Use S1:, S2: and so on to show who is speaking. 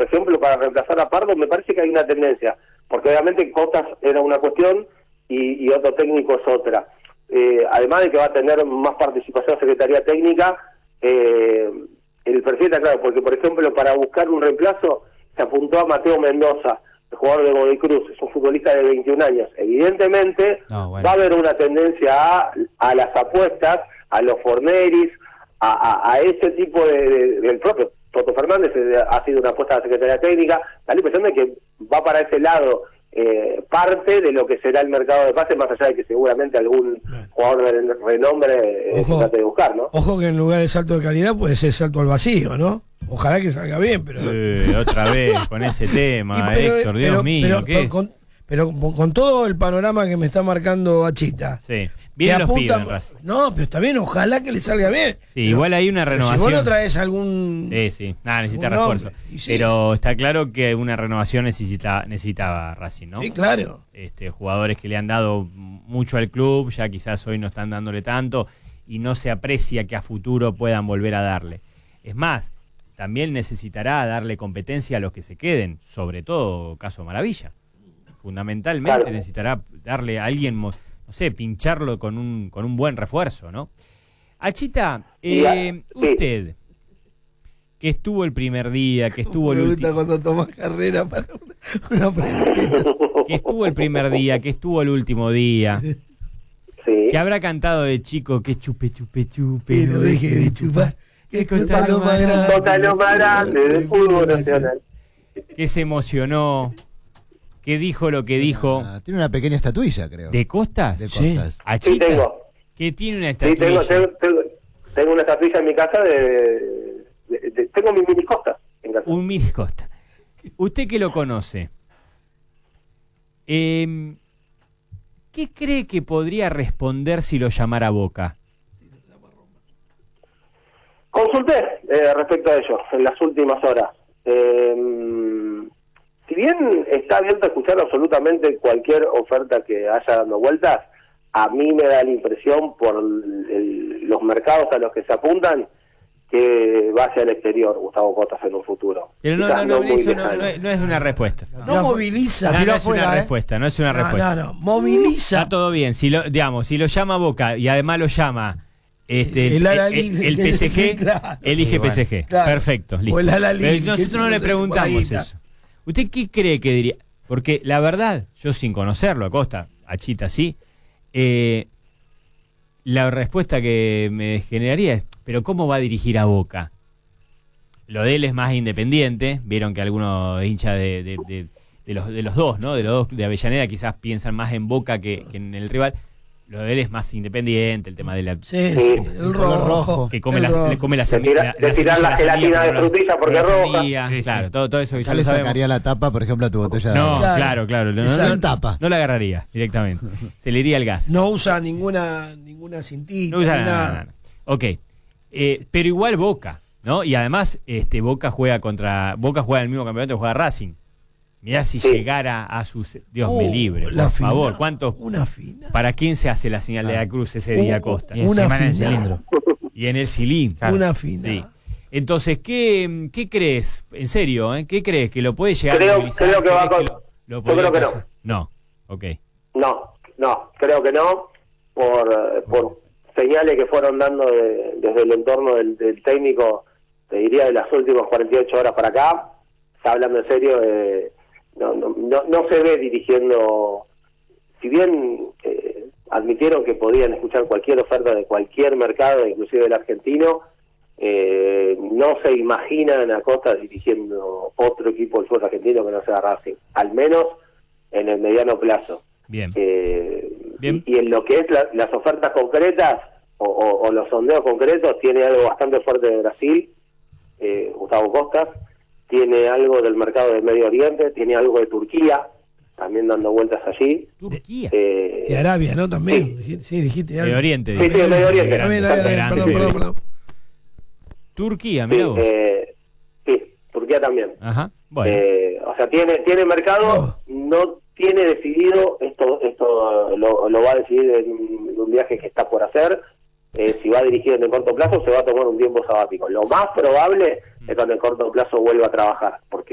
S1: por ejemplo, para reemplazar a Pardo, me parece que hay una tendencia, porque obviamente Costas era una cuestión y otro técnico es otra. Además de que va a tener más participación Secretaría Técnica, el perfil está claro, porque por ejemplo para buscar un reemplazo se apuntó a Mateo Mendoza, el jugador de Godoy Cruz, es un futbolista de 21 años. Evidentemente va a haber una tendencia a las apuestas, a los Forneris, a ese tipo del propio Toto Fernández ha sido una apuesta de la Secretaría Técnica. Da la impresión de que va para ese lado parte de lo que será el mercado de pases, más allá de que seguramente algún jugador de renombre se trate de buscar, ¿no?
S2: Ojo que en lugar de salto de calidad puede ser salto al vacío, ¿no? Ojalá que salga bien, pero...
S3: otra vez con ese tema, Héctor, Dios mío, ¿qué?
S2: Pero con todo el panorama que me está marcando Achita.
S3: Sí, bien los pibes.
S2: No, pero está bien, ojalá que le salga bien.
S3: Sí, pero, igual hay una renovación.
S2: Si vos no traes algún...
S3: Sí, nada, necesita refuerzo. Sí. Pero está claro que una renovación necesitaba Racing, ¿no?
S2: Sí, claro.
S3: Jugadores que le han dado mucho al club, ya quizás hoy no están dándole tanto, y no se aprecia que a futuro puedan volver a darle. Es más, también necesitará darle competencia a los que se queden, sobre todo Caso Maravilla. Fundamentalmente necesitará darle a alguien, no sé, pincharlo con un buen refuerzo, ¿no? Achita, usted, que estuvo el primer día, que estuvo el último... Me gusta
S2: cuando tomas carrera para una preguntita.
S3: Que estuvo el primer día, que estuvo el último día, que habrá cantado de chico que chupe,
S2: pero deje de chupar, que
S1: contra lo más grande del fútbol nacional.
S3: Que se emocionó, que dijo lo que dijo.
S4: Tiene una pequeña estatuilla, creo.
S3: ¿De Costas?
S4: De Costas.
S3: Achita,
S1: sí, tengo.
S3: Que tiene una estatuilla.
S1: Sí, tengo una estatuilla en mi casa tengo mi mini Costas en casa.
S3: Un mini Costas. Usted que lo conoce, ¿qué cree que podría responder si lo llamara Boca?
S1: Consulté respecto a ello en las últimas horas. Si bien está abierto a escuchar absolutamente cualquier oferta que haya dando vueltas, a mí me da la impresión por los mercados a los que se apuntan que va hacia el exterior Gustavo Costas en un futuro.
S3: Pero no es una respuesta.
S2: No moviliza.
S3: No es una respuesta, no es una respuesta.
S2: No, moviliza.
S3: Está todo bien. Si lo llama Boca y además lo llama el PSG,
S2: claro,
S3: elige PSG. Claro. Perfecto, listo. Pero nosotros no le preguntamos eso. ¿Usted qué cree que diría? Porque la verdad, yo sin conocerlo a Costa, Achita sí, la respuesta que me generaría es, ¿pero cómo va a dirigir a Boca? Lo de él es más independiente, vieron que algunos hinchas de los dos, ¿no? De los dos de Avellaneda quizás piensan más en Boca que en el rival. Lo de él es más independiente, el tema de la...
S2: el rojo.
S3: Que come la semilla.
S1: De tirar la gelatina de frutilla porque es roja.
S3: Claro, todo eso que
S4: ya le sacaría la tapa, por ejemplo, a tu botella de agua.
S3: Claro. No la agarraría directamente. Se le iría el gas.
S2: No usa ninguna cintita.
S3: No usa nada. Ok. Pero igual Boca, ¿no? Y además Boca juega el mismo campeonato que juega Racing. Mirá si llegara a sus... Dios me libre, por favor. ¿Cuántos?
S2: Una final.
S3: ¿Para quién se hace la señal de la cruz ese día, Costa?
S2: Una final. En el cilindro.
S3: Y en el cilindro. Claro.
S2: Una final.
S3: Sí. Entonces, ¿qué crees? En serio, ¿qué crees? ¿Que lo puede llegar a movilizar?
S1: Creo que va con...
S3: Yo creo que no. No, ok.
S1: No, creo que no. Por señales que fueron dando desde el entorno del técnico, te diría de las últimas 48 horas para acá, está hablando en serio no se ve dirigiendo, si bien admitieron que podían escuchar cualquier oferta de cualquier mercado, inclusive del argentino, no se imaginan a Costa dirigiendo otro equipo del fútbol argentino que no sea Racing, al menos en el mediano plazo.
S3: Bien.
S1: Y en lo que es las ofertas concretas o los sondeos concretos, tiene algo bastante fuerte de Brasil, Gustavo Costas, tiene algo del mercado del Medio Oriente, tiene algo de Turquía, también dando vueltas allí.
S3: ¿Turquía?
S2: De Arabia, ¿no? También. Sí, dijiste algo.
S3: Medio Oriente.
S1: Sí, de Medio Oriente.
S2: Perdón.
S3: Turquía, mirá vos.
S1: Sí, Turquía también.
S3: Ajá, bueno.
S1: O sea, tiene mercado, no tiene decidido, esto lo va a decidir en un viaje que está por hacer. Si va a dirigir en el corto plazo, se va a tomar un tiempo sabático. Lo más probable es que en el corto plazo vuelva a trabajar, porque